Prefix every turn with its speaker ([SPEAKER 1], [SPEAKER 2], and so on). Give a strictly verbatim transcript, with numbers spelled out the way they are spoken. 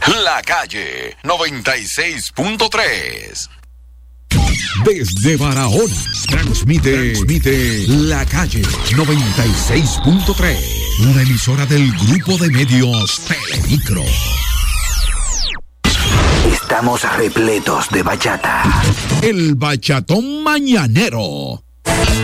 [SPEAKER 1] La Calle noventa y seis punto tres.
[SPEAKER 2] Desde Barahona, transmite, transmite La Calle noventa y seis punto tres. Una emisora del grupo de medios Telemicro.
[SPEAKER 3] Estamos repletos de bachata.
[SPEAKER 2] El bachatón mañanero.